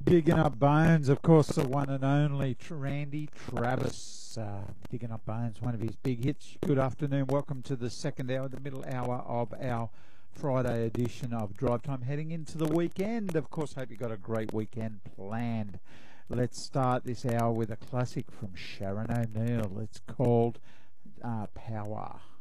Digging Up Bones, of course, the one and only Randy Travis. Digging Up Bones, one of his big hits. Good afternoon. Welcome to the second hour, the middle hour of our Friday edition of Drive Time, heading into the weekend. Of course, hope you got a great weekend planned. Let's start this hour with a classic from Sharon O'Neill. It's called Power.